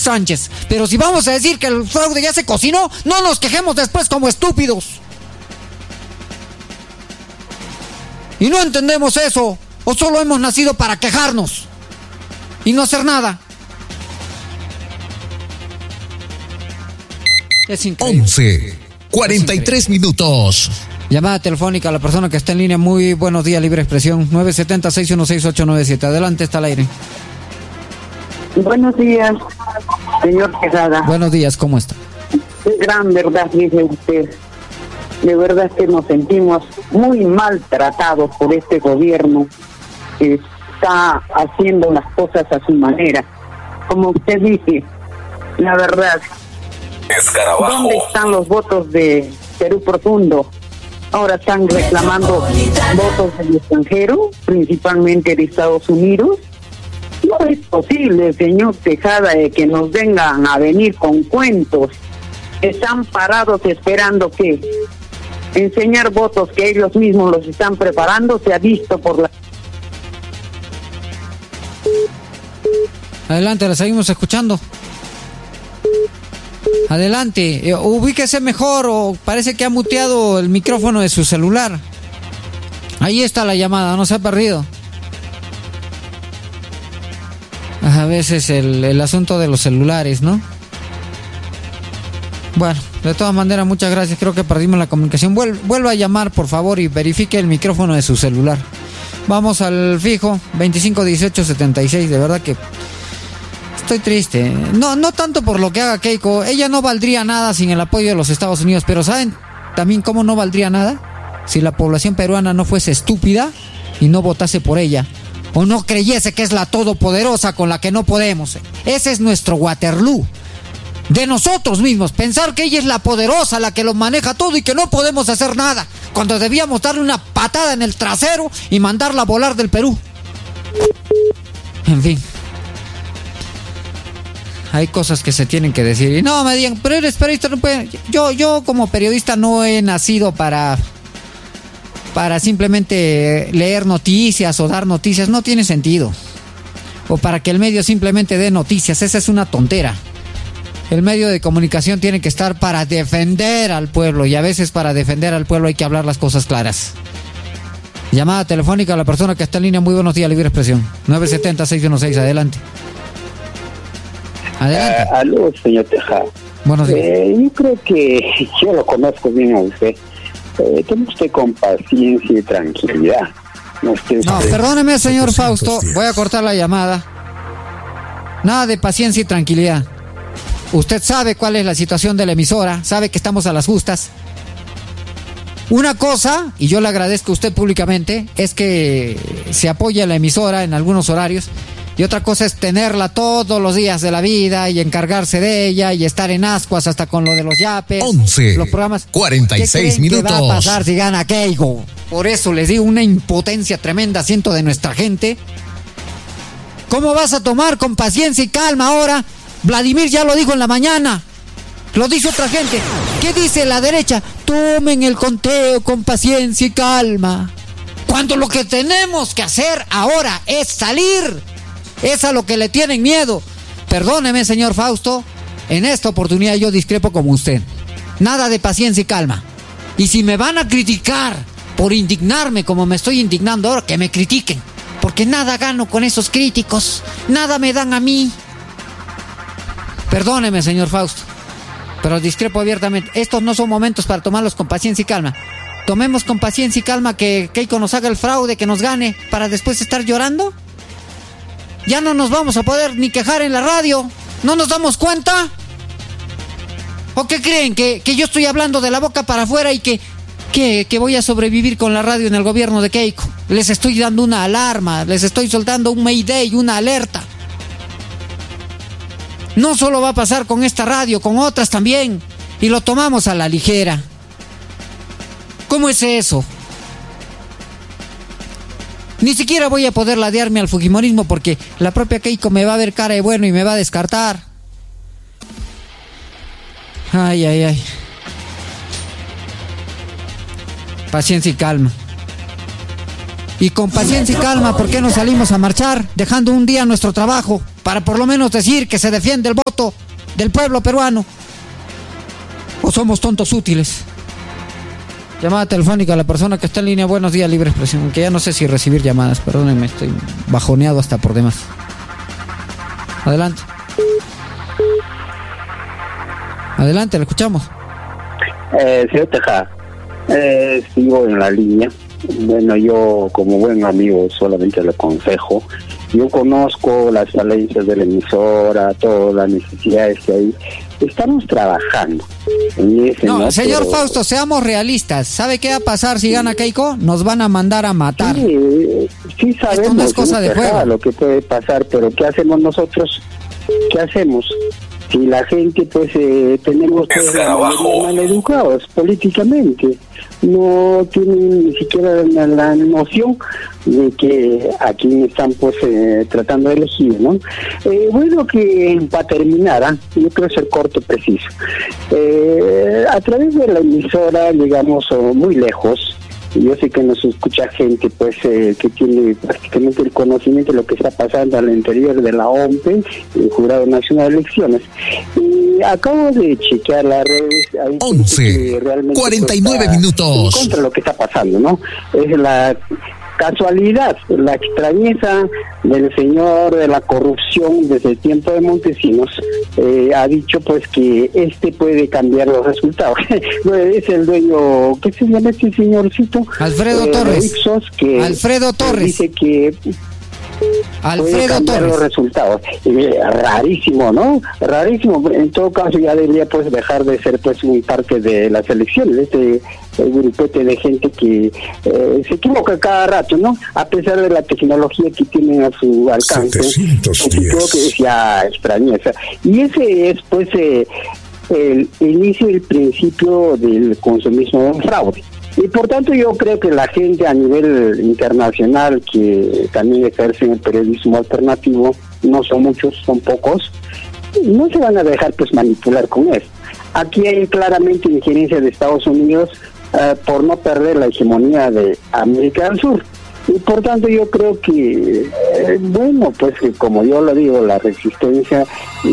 Sánchez. Pero si vamos a decir que el fraude ya se cocinó, no nos quejemos después como estúpidos. Y no entendemos eso. O solo hemos nacido para quejarnos y no hacer nada. Es increíble. 11:43 minutos. Llamada telefónica a la persona que está en línea. Muy buenos días, Libre Expresión. 970-616-897. Adelante, está al aire. Buenos días, señor Tejada. Buenos días, ¿cómo está? Qué gran verdad dice usted. De verdad que nos sentimos muy maltratados por este gobierno que está haciendo las cosas a su manera. Como usted dice, la verdad, Escarabajo. ¿dónde están los votos de Perú Profundo? Ahora están reclamando votos del extranjero, principalmente de Estados Unidos. No es posible, señor Tejada, que nos vengan a venir con cuentos. Están parados esperando que enseñar votos que ellos mismos los están preparando. Se ha visto por la... Adelante, la seguimos escuchando. Adelante, ubíquese mejor, o parece que ha muteado el micrófono de su celular. Ahí está la llamada, no se ha perdido. A veces el asunto de los celulares, ¿no? Bueno, de todas maneras, muchas gracias. Creo que perdimos la comunicación. Vuelva a llamar, por favor, y verifique el micrófono de su celular. Vamos al fijo 251876. De verdad que estoy triste. No tanto por lo que haga Keiko. Ella no valdría nada sin el apoyo de los Estados Unidos. Pero ¿saben también cómo no valdría nada? Si la población peruana no fuese estúpida y no votase por ella, o no creyese que es la todopoderosa con la que no podemos. Ese es nuestro Waterloo. De nosotros mismos, pensar que ella es la poderosa, la que lo maneja todo y que no podemos hacer nada, cuando debíamos darle una patada en el trasero y mandarla a volar del Perú. En fin, hay cosas que se tienen que decir. Y no me digan, pero eres periodista, no puede. Yo como periodista no he nacido para simplemente leer noticias o dar noticias. No tiene sentido. O para que el medio simplemente dé noticias. Esa es una tontera. El medio de comunicación tiene que estar para defender al pueblo, y a veces para defender al pueblo hay que hablar las cosas claras. Llamada telefónica a la persona que está en línea. Muy buenos días, Libre Expresión. 970-616, adelante. Adelante. Aló, señor Tejada. Buenos días. Yo creo que yo lo conozco bien a usted. Tome usted con paciencia y tranquilidad. No, perdóneme, señor Fausto. Voy a cortar la llamada. Nada de paciencia y tranquilidad. Usted sabe cuál es la situación de la emisora, sabe que estamos a las justas. Una cosa, y yo le agradezco a usted públicamente, es que se apoye a la emisora en algunos horarios, y otra cosa es tenerla todos los días de la vida y encargarse de ella y estar en ascuas hasta con lo de los yapes, 11, los programas. 46 minutos. ¿Qué va a pasar si gana Keiko? Por eso les digo, una impotencia tremenda siento de nuestra gente. ¿Cómo vas a tomar con paciencia y calma ahora? Vladimir ya lo dijo en la mañana. Lo dice otra gente. ¿Qué dice la derecha? Tomen el conteo con paciencia y calma. Cuando lo que tenemos que hacer ahora es salir. Es a lo que le tienen miedo. Perdóneme, señor Fausto. En esta oportunidad yo discrepo como usted. Nada de paciencia y calma. Y si me van a criticar por indignarme como me estoy indignando ahora, que me critiquen. Porque nada gano con esos críticos. Nada me dan a mí. Perdóneme, señor Fausto, pero discrepo abiertamente. Estos no son momentos para tomarlos con paciencia y calma. Tomemos con paciencia y calma que Keiko nos haga el fraude, que nos gane, para después estar llorando. Ya no nos vamos a poder ni quejar en la radio. ¿No nos damos cuenta? ¿O qué creen? ¿Que yo estoy hablando de la boca para afuera y que voy a sobrevivir con la radio en el gobierno de Keiko? Les estoy dando una alarma, les estoy soltando un mayday, una alerta. No solo va a pasar con esta radio, con otras también. Y lo tomamos a la ligera. ¿Cómo es eso? Ni siquiera voy a poder ladearme al fujimorismo porque la propia Keiko me va a ver cara de bueno y me va a descartar. Ay. Paciencia y calma. Y con paciencia y calma, ¿por qué no salimos a marchar? Dejando un día nuestro trabajo. para por lo menos decir que se defiende el voto del pueblo peruano. ¿O somos tontos útiles? Llamada telefónica a la persona que está en línea. Buenos días, Libre Expresión. Que ya no sé si recibir llamadas, perdónenme, estoy bajoneado hasta por demás. Adelante. Adelante, le escuchamos. Señor Tejada, sigo en la línea. Bueno, yo como buen amigo solamente le aconsejo. Yo conozco las falencias de la emisora, todas las necesidades que hay. Estamos trabajando en ese. No, señor Fausto, seamos realistas. ¿Sabe qué va a pasar si gana Keiko? Nos van a mandar a matar. Sí sabemos. Esto no es cosa de juego. Lo que puede pasar, pero ¿qué hacemos nosotros? ¿Qué hacemos? Si la gente, pues, tenemos mal educados políticamente, no tienen ni siquiera la noción de que a quien están, pues, tratando de elegir, ¿no? Bueno, que para terminar, yo quiero ser corto, preciso. A través de la emisora llegamos muy lejos. Yo sé que nos escucha gente, pues, que tiene prácticamente el conocimiento de lo que está pasando al interior de la OMPE, el Jurado Nacional de Elecciones. Y acabo de chequear las redes. 11:49 minutos. Contra lo que está pasando, ¿no? Es la casualidad, la extrañeza del señor de la corrupción desde el tiempo de Montesinos. Ha dicho, pues, que puede cambiar los resultados. Es el dueño, ¿qué se llama este señorcito? Alfredo Torres. Ipsos, que Alfredo Torres dice que Alfredo cambiar Torres. los resultados. Rarísimo, ¿no? Rarísimo. En todo caso, ya debería, pues, dejar de ser, pues, un parte de las elecciones. El grupete de gente que se equivoca cada rato, ¿no? A pesar de la tecnología que tienen a su alcance. 710. Creo que es ya extrañeza. Y ese es, pues, el inicio y el principio del consumismo de un fraude. Y por tanto yo creo que la gente a nivel internacional que también ejerce el periodismo alternativo, no son muchos, son pocos, no se van a dejar, pues, manipular con eso. Aquí hay claramente injerencia de Estados Unidos por no perder la hegemonía de América del Sur. Y por tanto yo creo que, bueno, pues, como yo lo digo, la resistencia,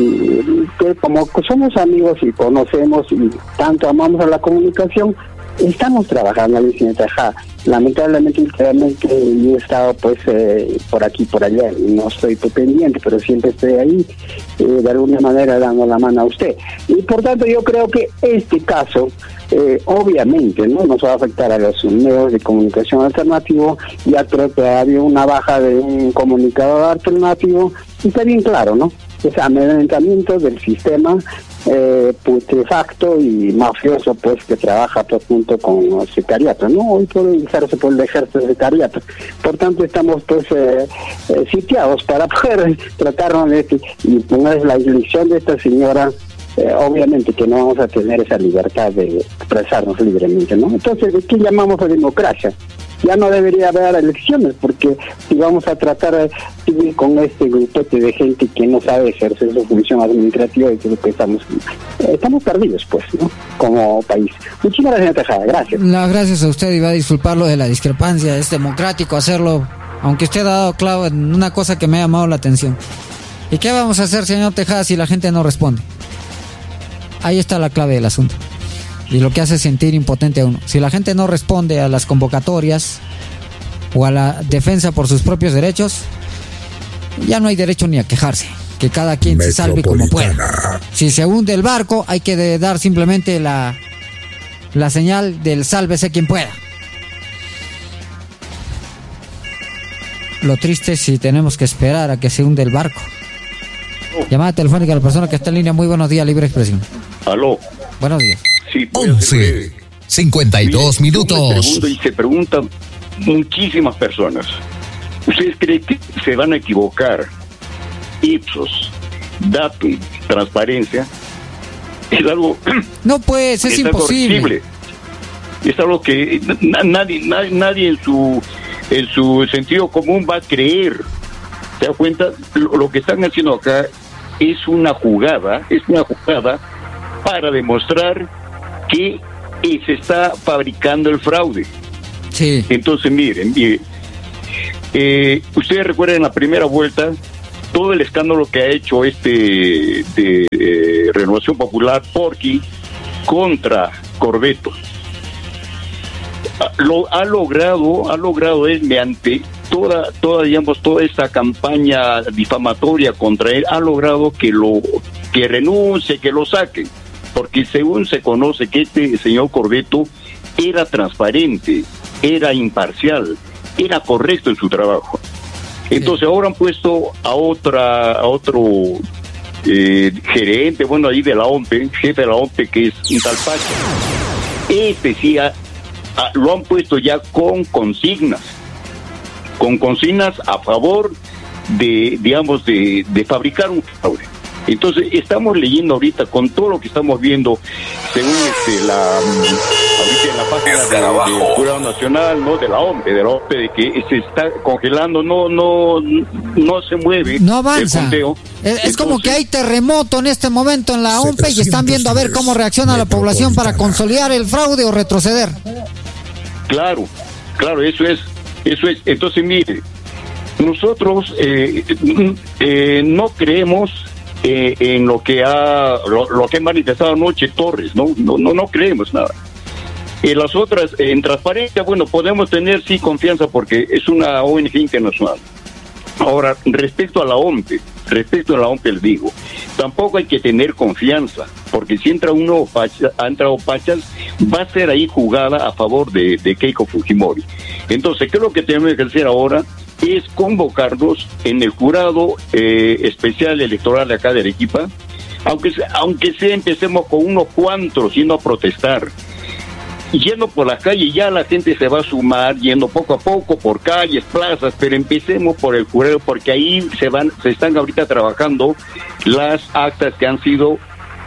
que como somos amigos y conocemos y tanto amamos a la comunicación, estamos trabajando, lamentablemente, últimamente yo he estado, pues, por aquí, por allá, y no estoy pendiente, pero siempre estoy ahí, de alguna manera dando la mano a usted. Y por tanto yo creo que este caso, obviamente, no nos va a afectar a los medios de comunicación alternativo. Ya creo que ha habido una baja de un comunicador alternativo, y está bien claro, ¿no? Es amedrentamiento del sistema putrefacto y mafioso, pues, que trabaja, pues, junto con el secariato, ¿no? Hoy puede usarse por el ejército secariato. Por tanto, estamos, pues, sitiados para poder tratarnos de esto. Y poner la elección de esta señora, obviamente que no vamos a tener esa libertad de expresarnos libremente, ¿no? Entonces, ¿de qué llamamos a democracia? Ya no debería haber elecciones, porque si vamos a tratar de seguir con este grupete de gente que no sabe ejercer su función administrativa, y creo que estamos perdidos, pues, ¿no? Como país. Muchísimas gracias, Tejada. Gracias. Gracias a usted, y va a disculpar lo de la discrepancia. Es democrático hacerlo, aunque usted ha dado clavo en una cosa que me ha llamado la atención. ¿Y qué vamos a hacer, señor Tejada, si la gente no responde? Ahí está la clave del asunto. Y lo que hace sentir impotente a uno. Si la gente no responde a las convocatorias o a la defensa por sus propios derechos, ya no hay derecho ni a quejarse. Que cada quien se salve como pueda. Si se hunde el barco, hay que dar simplemente la señal del sálvese quien pueda. Lo triste es si tenemos que esperar a que se hunde el barco. Llamada telefónica a la persona que está en línea. Muy buenos días, Libre Expresión. Aló. Buenos días. Sí, 11:52 minutos. Y se preguntan muchísimas personas. ¿Ustedes creen que se van a equivocar? Ipsos, Datum, transparencia, es algo. No, pues, es imposible. Es algo que nadie en su sentido común va a creer. ¿Se da cuenta? Lo que están haciendo acá es una jugada para demostrar que se está fabricando el fraude. Sí. Entonces, miren, ustedes recuerdan la primera vuelta, todo el escándalo que ha hecho de Renovación Popular, Porky, contra Corbeto. Lo ha logrado él mediante toda esta campaña difamatoria contra él, ha logrado que renuncie, que lo saquen, porque según se conoce que este señor Corbeto era transparente, era imparcial, era correcto en su trabajo. Entonces ahora han puesto a otro gerente, bueno, ahí de la OMPE, jefe de la OMPE, que es un tal Pacha. Este sí lo han puesto ya con consignas a favor de fabricar un fraude. Entonces estamos leyendo ahorita con todo lo que estamos viendo, según ahorita en la página del Jurado Nacional, no, de la OMPE, de que se está congelando, no se mueve, no avanza. El conteo. Es como que hay terremoto en este momento en la OMPE y están viendo a ver cómo reacciona la población para consolidar el fraude o retroceder. Claro, eso es. Entonces, mire, nosotros no creemos en lo que ha manifestado anoche Torres, no creemos nada. Las otras, en transparencia, bueno, podemos tener sí confianza porque es una ONG internacional. Ahora, respecto a la OMPE les digo, tampoco hay que tener confianza, porque si entra ha entrado Pachas, va a ser ahí jugada a favor de Keiko Fujimori. Entonces, ¿qué es lo que tenemos que hacer ahora? Es convocarnos en el jurado especial electoral de acá de Arequipa, aunque sea empecemos con unos cuantos yendo a protestar, yendo por las calles, ya la gente se va a sumar, yendo poco a poco por calles, plazas, pero empecemos por el jurado, porque ahí se están ahorita trabajando las actas que han sido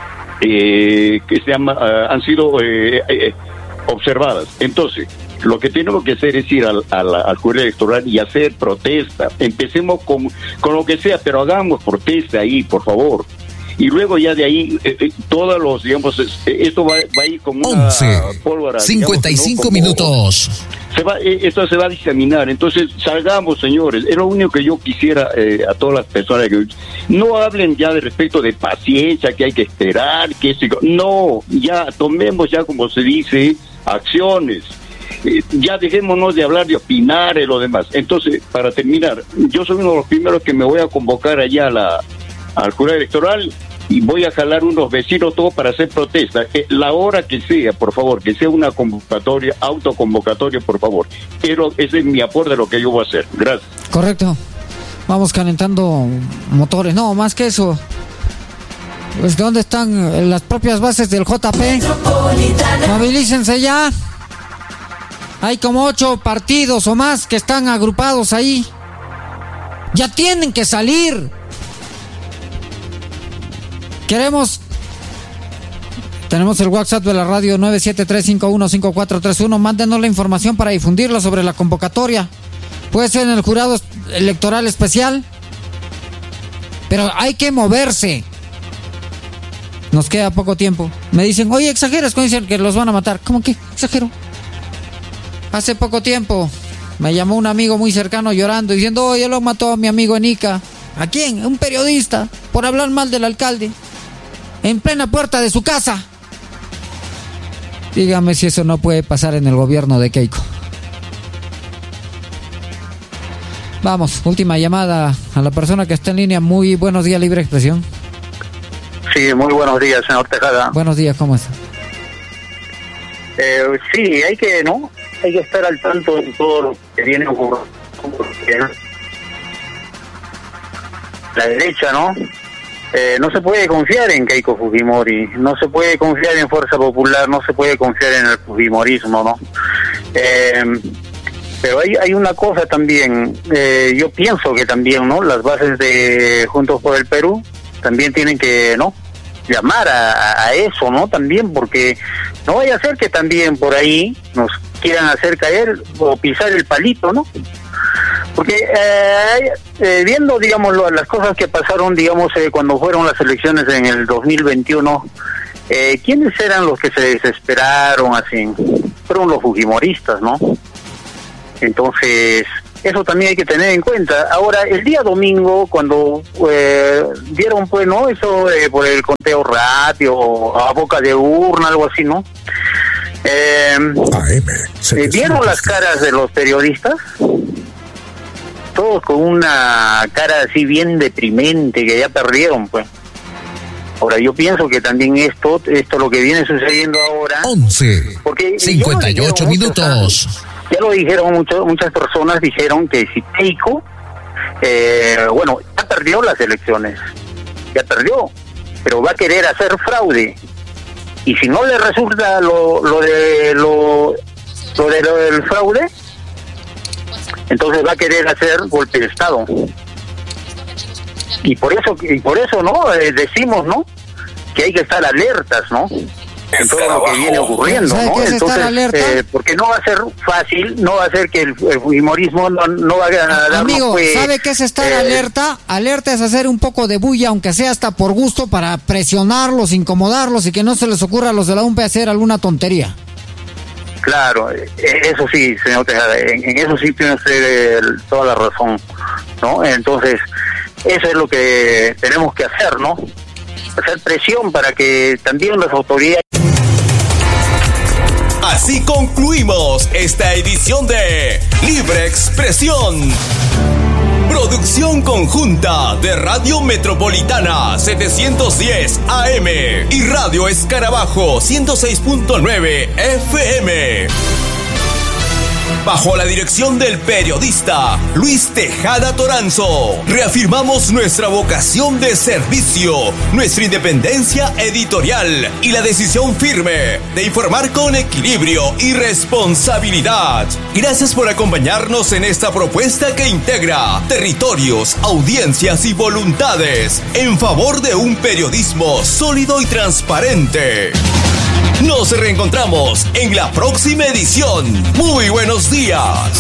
observadas. Entonces, lo que tenemos que hacer es ir al jurado electoral y hacer protesta. Empecemos con lo que sea, pero hagamos protesta ahí, por favor. Y luego ya de ahí, todos los, digamos, esto va a ir como una pólvora. 55 minutos. Esto se va a diseminar. Entonces, salgamos, señores. Es lo único que yo quisiera a todas las personas que no hablen ya de respecto de paciencia, que hay que esperar, no, ya tomemos ya, como se dice, acciones. Ya dejémonos de hablar, de opinar y lo demás. Entonces, para terminar, yo soy uno de los primeros que me voy a convocar allá al jurado electoral y voy a jalar unos vecinos todos para hacer protesta. La hora que sea, por favor, que sea una convocatoria, autoconvocatoria, por favor. Pero ese es mi aporte de lo que yo voy a hacer. Gracias. Correcto. Vamos calentando motores. No, más que eso. Pues, ¿dónde están las propias bases del JP? Movilícense ya. Hay como 8 partidos o más que están agrupados ahí. Ya tienen que salir. Tenemos el WhatsApp de la radio 973515431. Mándenos la información para difundirla sobre la convocatoria. Puede ser en el jurado electoral especial, pero hay que moverse. Nos queda poco tiempo. Me dicen, oye, exageras cuando dicen que los van a matar. ¿Cómo que exagero? Hace poco tiempo me llamó un amigo muy cercano llorando diciendo, oye, lo mató a mi amigo en Ica. ¿A quién? Un periodista, por hablar mal del alcalde, en plena puerta de su casa. Dígame si eso no puede pasar en el gobierno de Keiko. Vamos, última llamada a la persona que está en línea. Muy buenos días, Libre Expresión. Sí, muy buenos días, señor Tejada. Buenos días, ¿cómo está? Sí, hay que estar al tanto de todo lo que viene ocurriendo. La derecha, ¿no? No se puede confiar en Keiko Fujimori, no se puede confiar en Fuerza Popular, no se puede confiar en el fujimorismo, ¿no? Pero hay una cosa también, yo pienso que también, ¿no? Las bases de Juntos por el Perú también tienen que, ¿no?, llamar a eso, ¿no? También, porque no vaya a ser que también por ahí nos quieran hacer caer o pisar el palito, ¿no? Porque viendo, digamos, las cosas que pasaron, digamos, cuando fueron las elecciones en el 2021, ¿quiénes eran los que se desesperaron así? Fueron los fujimoristas, ¿no? Entonces, Eso también hay que tener en cuenta. Ahora, el día domingo, cuando dieron, pues, ¿no? Eso por el conteo rápido, a boca de urna, algo así, ¿no? ¿Vieron las caras de los periodistas? Todos con una cara así bien deprimente, que ya perdieron, pues. Ahora, yo pienso que también esto lo que viene sucediendo ahora... 11:58 minutos. Ya lo dijeron muchas personas, dijeron que si Keiko, bueno, ya perdió las elecciones, ya perdió, pero va a querer hacer fraude. Y si no le resulta lo del fraude, entonces va a querer hacer golpe de Estado. Y por eso, ¿no? Decimos, ¿no? Que hay que estar alertas, ¿no? En todo lo que viene ocurriendo, ¿no? Entonces, porque no va a ser fácil, no va a ser que el humorismo no va a dar. Amigo, ¿sabe qué es estar alerta? Alerta es hacer un poco de bulla, aunque sea hasta por gusto, para presionarlos, incomodarlos y que no se les ocurra a los de la UMPE hacer alguna tontería. Claro, eso sí, señor Tejada, en eso sí tiene usted toda la razón, ¿no? Entonces, eso es lo que tenemos que hacer, ¿no? Hacer presión para que también las autoridades... Así concluimos esta edición de Libre Expresión. Producción conjunta de Radio Metropolitana 710 AM y Radio Escarabajo 106.9 FM. Bajo la dirección del periodista Luis Tejada Toranzo, reafirmamos nuestra vocación de servicio, nuestra independencia editorial y la decisión firme de informar con equilibrio y responsabilidad. Gracias por acompañarnos en esta propuesta que integra territorios, audiencias y voluntades en favor de un periodismo sólido y transparente. Nos reencontramos en la próxima edición. Muy buenos días.